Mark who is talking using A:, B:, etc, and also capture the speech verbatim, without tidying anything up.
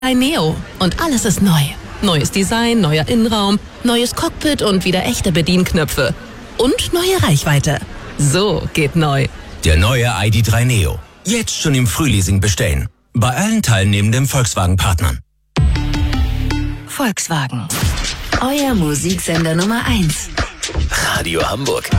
A: Neo und alles ist neu. Neues Design, neuer Innenraum, neues Cockpit und wieder echte Bedienknöpfe. Und neue Reichweite. So geht neu.
B: Der neue I D drei Neo. Jetzt schon im Frühleasing bestellen. Bei allen teilnehmenden Volkswagen-Partnern.
C: Volkswagen. Euer Musiksender Nummer eins.
B: Radio Hamburg.